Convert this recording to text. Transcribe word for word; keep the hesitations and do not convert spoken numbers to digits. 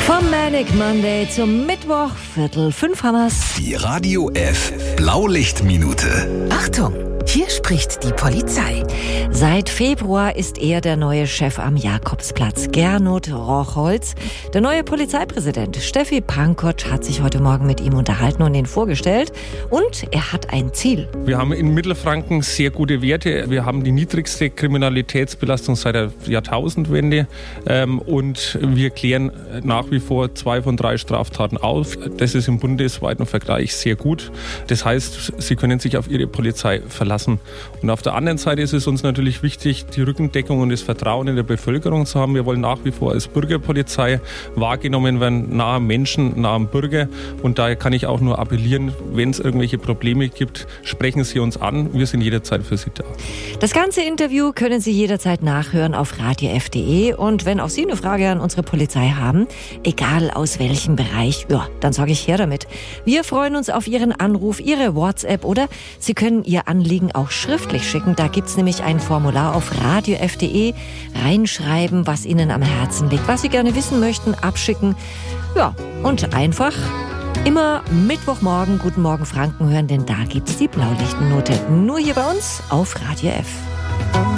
Vom Manic Monday zum Mittwoch, Viertel fünf Hammers. Die Radio F Blaulichtminute. Achtung, hier spricht die Polizei. Seit Februar ist er der neue Chef am Jakobsplatz, Gernot Rochholz. Der neue Polizeipräsident Steffi Pankotsch hat sich heute Morgen mit ihm unterhalten und ihn vorgestellt. Und er hat ein Ziel. Wir haben in Mittelfranken sehr gute Werte. Wir haben die niedrigste Kriminalitätsbelastung seit der Jahrtausendwende. Und wir klären nach wie vor zwei von drei Straftaten auf. Das ist im bundesweiten Vergleich sehr gut. Das heißt, Sie können sich auf Ihre Polizei verlassen. Und auf der anderen Seite ist es uns natürlich wichtig, die Rückendeckung und das Vertrauen in der Bevölkerung zu haben. Wir wollen nach wie vor als Bürgerpolizei wahrgenommen werden, nah am Menschen, nah am Bürger. Und daher kann ich auch nur appellieren, wenn es irgendwelche Probleme gibt, sprechen Sie uns an. Wir sind jederzeit für Sie da. Das ganze Interview können Sie jederzeit nachhören auf radio f punkt de. Und wenn auch Sie eine Frage an unsere Polizei haben, egal aus welchem Bereich, ja, dann sage ich her damit. Wir freuen uns auf Ihren Anruf, Ihre WhatsApp oder Sie können Ihr Anliegen auch schriftlich schicken. Da gibt es nämlich ein Formular auf radio f punkt de. Reinschreiben, was Ihnen am Herzen liegt, was Sie gerne wissen möchten, abschicken. Ja, und einfach immer Mittwochmorgen Guten Morgen Franken hören, denn da gibt es die Blaulichtminute. Nur hier bei uns auf Radio F.